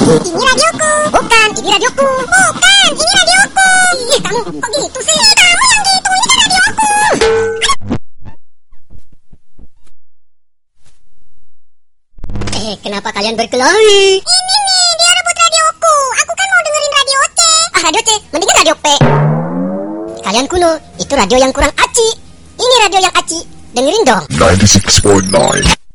Ini radioku. Bukan, ini radioku. Bukan, ini radioku. Ih, kamu kok gitu sih? Kamu yang gitu, ini kan radioku. Kenapa kalian berkelahi? Ini nih, dia rebut radioku. Aku kan mau dengerin radio C. Radio C, mendingan radio P. Kalian kuno, itu radio yang kurang aci. Ini radio yang aci. Dengerin dong. 96.9